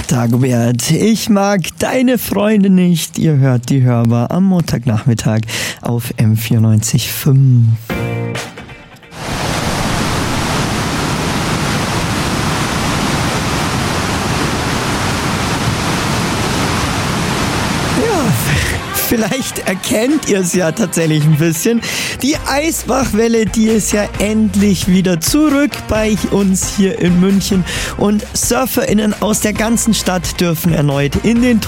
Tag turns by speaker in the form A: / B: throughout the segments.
A: Dagobert, ich mag deine Freunde nicht. Ihr hört die Hörbar am Montagnachmittag auf M94.5. Vielleicht erkennt ihr es ja tatsächlich ein bisschen. Die Eisbachwelle, die ist ja endlich wieder zurück bei uns hier in München. Und SurferInnen aus der ganzen Stadt dürfen erneut in den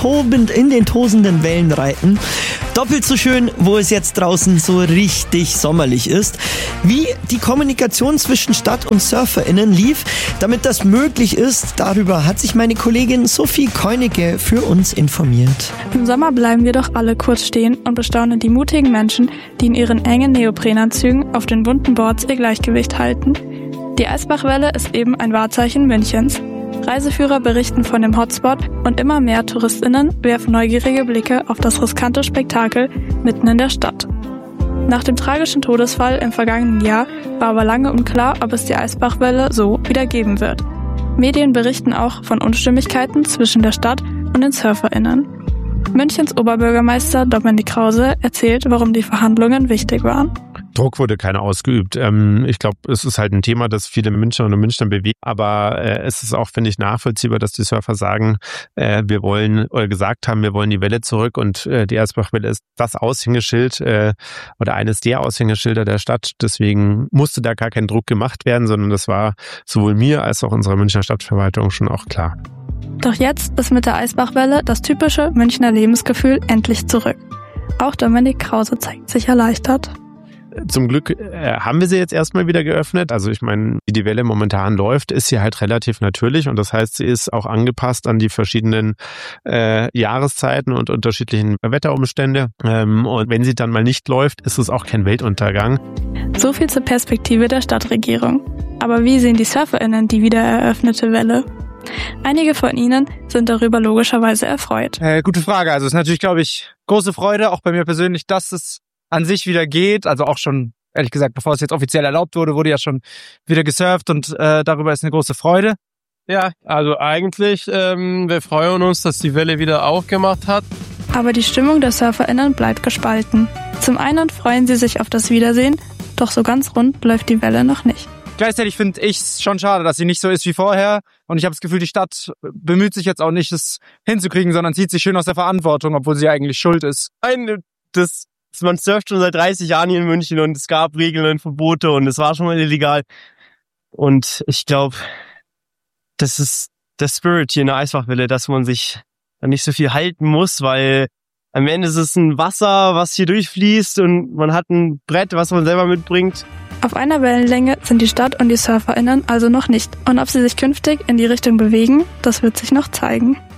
A: tosenden Wellen reiten. Doppelt so schön, wo es jetzt draußen so richtig sommerlich ist. Wie die Kommunikation zwischen Stadt und SurferInnen lief, damit das möglich ist, darüber hat sich meine Kollegin Sophie Keunigke für uns informiert.
B: Im Sommer bleiben wir doch alle kurz stehen und bestaunen die mutigen Menschen, die in ihren engen Neoprenanzügen auf den bunten Boards ihr Gleichgewicht halten. Die Eisbachwelle ist eben ein Wahrzeichen Münchens. Reiseführer berichten von dem Hotspot und immer mehr TouristInnen werfen neugierige Blicke auf das riskante Spektakel mitten in der Stadt. Nach dem tragischen Todesfall im vergangenen Jahr war aber lange unklar, ob es die Eisbachwelle so wieder geben wird. Medien berichten auch von Unstimmigkeiten zwischen der Stadt und den SurferInnen. Münchens Oberbürgermeister Dominik Krause erzählt, warum die Verhandlungen wichtig waren.
C: Druck wurde keiner ausgeübt. Ich glaube, es ist halt ein Thema, das viele Münchnerinnen und Münchner bewegt. Aber es ist auch, finde ich, nachvollziehbar, dass die Surfer sagen, wir wollen die Welle zurück. Und die Eisbachwelle ist das Aushängeschild oder eines der Aushängeschilder der Stadt. Deswegen musste da gar kein Druck gemacht werden, sondern das war sowohl mir als auch unserer Münchner Stadtverwaltung schon auch klar.
B: Doch jetzt ist mit der Eisbachwelle das typische Münchner Lebensgefühl endlich zurück. Auch Dominik Krause zeigt sich erleichtert.
C: Zum Glück haben wir sie jetzt erstmal wieder geöffnet. Also ich meine, wie die Welle momentan läuft, ist sie halt relativ natürlich und das heißt, sie ist auch angepasst an die verschiedenen Jahreszeiten und unterschiedlichen Wetterumstände. Und wenn sie dann mal nicht läuft, ist es auch kein Weltuntergang.
B: So viel zur Perspektive der Stadtregierung. Aber wie sehen die SurferInnen die wieder eröffnete Welle? Einige von ihnen sind darüber logischerweise erfreut.
D: Gute Frage. Also es ist natürlich, glaube ich, große Freude, auch bei mir persönlich, dass es an sich wieder geht. Also auch schon, ehrlich gesagt, bevor es jetzt offiziell erlaubt wurde ja schon wieder gesurft und darüber ist eine große Freude.
E: Ja, also eigentlich, wir freuen uns, dass die Welle wieder aufgemacht hat.
B: Aber die Stimmung der SurferInnen bleibt gespalten. Zum einen freuen sie sich auf das Wiedersehen, doch so ganz rund läuft die Welle noch nicht.
D: Gleichzeitig finde ich es schon schade, dass sie nicht so ist wie vorher. Und ich habe das Gefühl, die Stadt bemüht sich jetzt auch nicht, das hinzukriegen, sondern zieht sich schön aus der Verantwortung, obwohl sie eigentlich schuld ist.
E: Man surft schon seit 30 Jahren hier in München und es gab Regeln und Verbote und es war schon mal illegal. Und ich glaube, das ist der Spirit hier in der Eisbachwelle, dass man sich da nicht so viel halten muss, weil am Ende ist es ein Wasser, was hier durchfließt und man hat ein Brett, was man selber mitbringt.
B: Auf einer Wellenlänge sind die Stadt und die SurferInnen also noch nicht. Und ob sie sich künftig in die Richtung bewegen, das wird sich noch zeigen.